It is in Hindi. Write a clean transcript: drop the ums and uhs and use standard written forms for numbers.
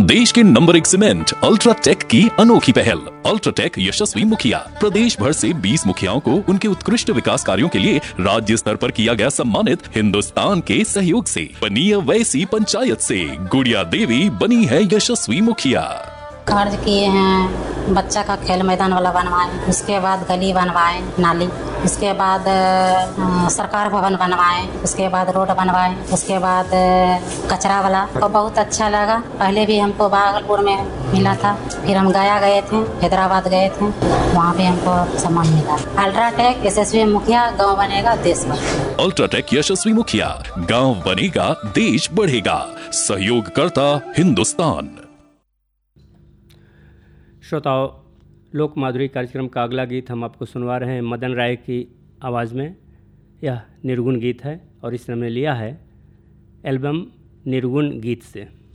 देश के नंबर 1 सीमेंट अल्ट्राटेक की अनोखी पहल। अल्ट्राटेक यशस्वी मुखिया प्रदेश भर से 20 मुखियाओं को उनके उत्कृष्ट विकास कार्यों के लिए राज्य स्तर पर किया गया सम्मानित। हिंदुस्तान के सहयोग से बनी वैसी पंचायत से गुड़िया देवी बनी है यशस्वी मुखिया। कार्य किए हैं, बच्चा का खेल मैदान वाला बनवाए, उसके बाद गली बनवाए, नाली, उसके बाद सरकार भवन बनवाए, उसके बाद रोड बनवाए, उसके बाद कचरा वाला। तो बहुत अच्छा लगा। पहले भी हमको भागलपुर में मिला था, फिर हम गया गए थे, हैदराबाद गए थे, वहाँ भी हमको सम्मान मिला। अल्ट्राटेक यशस्वी मुखिया, गाँव बनेगा देश बढ़ेगा। अल्ट्राटेक यशस्वी मुखिया, गाँव बनेगा देश बढ़ेगा। सहयोगकर्ता हिंदुस्तान। श्रोताओं, लोक माधुरी कार्यक्रम का अगला गीत हम आपको सुनवा रहे हैं मदन राय की आवाज़ में। यह निर्गुण गीत है और इसने हमने लिया है एल्बम निर्गुण गीत से।